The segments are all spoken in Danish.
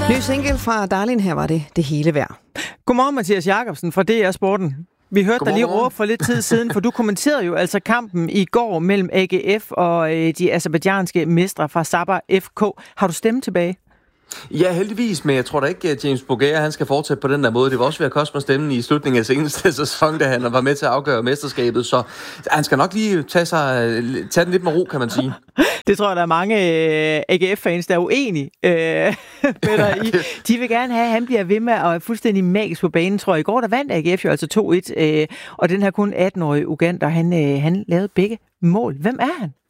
Ny single fra Darlin, her var det hele værd. Godmorgen, Mathias Jakobsen fra DR Sporten. Vi hørte dig lige råbe for lidt tid siden, for du kommenterede jo altså kampen i går mellem AGF og de aserbajdsjanske mestre fra Sabah FK. Har du stemme tilbage? Ja, heldigvis, men jeg tror da ikke, at James Bourguier, han skal fortsætte på den der måde. Det var også ved at koste mig stemmen i slutningen af seneste sæson, da han var med til at afgøre mesterskabet, så han skal nok lige tage den lidt med ro, kan man sige. Det tror jeg, der er mange AGF-fans, der er uenige med dig i. De vil gerne have, at han bliver ved med at være fuldstændig magisk på banen, tror jeg. I går, der vandt AGF jo altså 2-1, og den her kun 18-årige Ugander, han lavede begge mål. Hvem er han?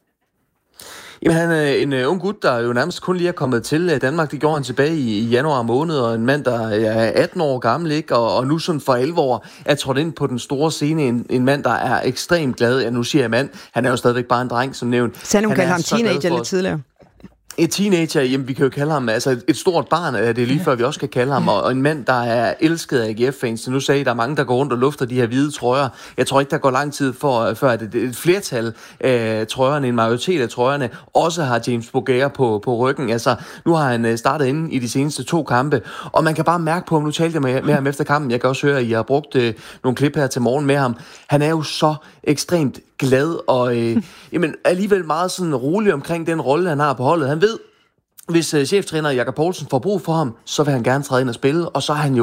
Jamen, han er en ung gut, der jo nærmest kun lige er kommet til Danmark. Det gjorde han tilbage i januar måned, og en mand, der er 18 år gammel, ikke? Og nu sådan for 11 år er trådt ind på den store scene. En mand, der er ekstremt glad. Ja, nu siger jeg mand. Han er jo stadigvæk bare en dreng, som nævnt. Så hun kaldte ham teenager lidt tidligere. Et teenager, jamen vi kan jo kalde ham, altså et stort barn er det lige før, vi også kan kalde ham, og en mand, der er elsket af AGF-fans. Så nu sagde I, der er mange, der går rundt og lufter de her hvide trøjer. Jeg tror ikke, der går lang tid før at et flertal af trøjerne, en majoritet af trøjerne, også har James Bourguier på ryggen. Altså, nu har han startet inde i de seneste 2 kampe, og man kan bare mærke på ham, nu talte jeg med ham efter kampen, jeg kan også høre, at I har brugt nogle klip her til morgen med ham. Han er jo så ekstremt glad og jamen, alligevel meget sådan rolig omkring den rolle, han har på holdet. Han ved, hvis cheftræner Jakob Poulsen får brug for ham, så vil han gerne træde ind og spille, og så er han jo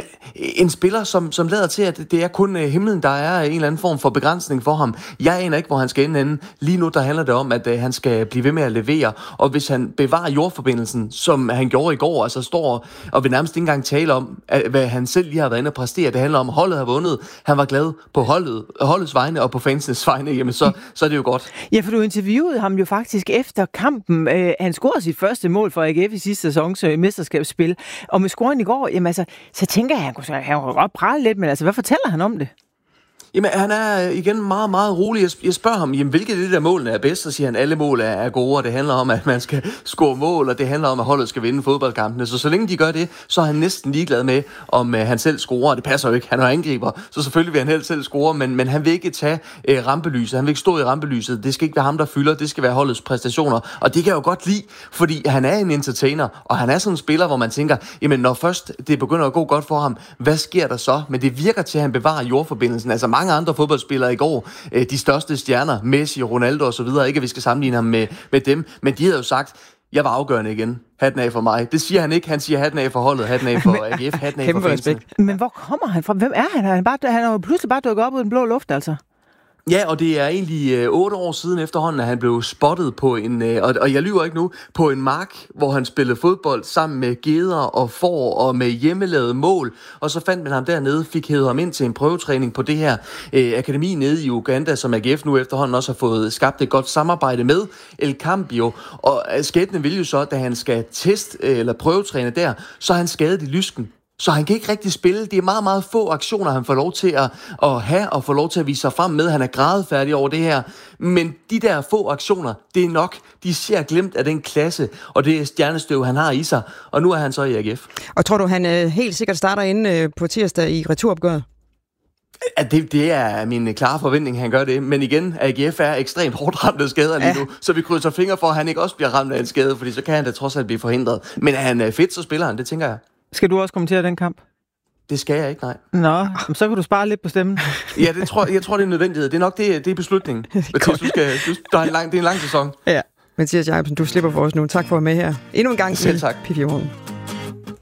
en spiller, som lader til, at det er kun himlen, der er en eller anden form for begrænsning for ham. Jeg aner ikke, hvor han skal ende. Lige nu, der handler det om, at han skal blive ved med at levere, og hvis han bevarer jordforbindelsen, som han gjorde i går, altså står og vil nærmest ikke engang tale om, hvad han selv lige har været inde og præstere. Det handler om, at holdet har vundet. Han var glad på holdets vegne og på fansenes vegne, jamen så er det jo godt. Ja, for du interviewede ham jo faktisk efter kampen. Han scorede sit første mål for AGF i sidste sæsons mesterskabsspil. Og med scoren i går, jamen altså, så tænker jeg, at han kunne godt prale lidt, men altså, hvad fortæller han om det? Jamen, han er igen meget, meget rolig. Jeg spørger ham, jamen, hvilke af de der målene er bedst? Så siger han, alle mål er gode, og det handler om, at man skal score mål, og det handler om, at holdet skal vinde fodboldkampene. Så længe de gør det, så er han næsten ligeglad med, om han selv scorer. Det passer jo ikke, han er angriber, så selvfølgelig vil han helst selv score, men han vil ikke tage rampelyset. Han vil ikke stå i rampelyset. Det skal ikke være ham, der fylder. Det skal være holdets præstationer. Og det kan jeg jo godt lide, fordi han er en entertainer, og han er sådan en spiller, hvor man tænker, jamen, når først det begynder at gå godt for ham, hvad sker der så? Men det virker til, at han bevarer jordforbindelsen. Altså mange andre fodboldspillere i går, de største stjerner, Messi, Ronaldo og så videre, ikke at vi skal sammenligne ham med dem, men de havde jo sagt, jeg var afgørende igen. Hatten af for mig. Det siger han ikke. Han siger hatten af for holdet, hatten af for AGF, hatten af for fansene. Men hvor kommer han fra? Hvem er han? Han har jo pludselig bare dukket op ud i den blå luft, altså. Ja, og det er egentlig 8 år siden efterhånden, at han blev spottet på en, og jeg lyver ikke nu, på en mark, hvor han spillede fodbold sammen med geder og får og med hjemmelavede mål. Og så fandt man ham dernede, fik hævet ham ind til en prøvetræning på det her akademi nede i Uganda, som AGF nu efterhånden også har fået skabt et godt samarbejde med El Cambio. Og skæbnen vil jo så, da han skal eller prøvetræne der, så er han skadet i lysken. Så han kan ikke rigtig spille. Det er meget, meget få aktioner, han får lov til at have og får lov til at vise sig frem med. Han er grædefærdig over det her. Men de der få aktioner, det er nok. De ser glemt af den klasse, og det er stjernestøv, han har i sig. Og nu er han så i AGF. Og tror du, han helt sikkert starter inde på tirsdag i returopgøret? Ja, det er min klare forventning, han gør det. Men igen, AGF er ekstremt hårdt ramt af skader lige nu, så vi krydser fingre for, at han ikke også bliver ramt af en skade, fordi så kan han da trods alt blive forhindret. Men er han fedt, så spiller han, det tænker jeg. Skal du også kommentere den kamp? Det skal jeg ikke, nej. Nå, så kan du spare lidt på stemmen. Ja, jeg tror, det er en nødvendighed. Det er nok det er beslutningen. Det er en lang sæson. Ja, Mathias Jakobsen, du slipper for os nu. Tak for at være med her. Endnu en gang til P4 Morgen.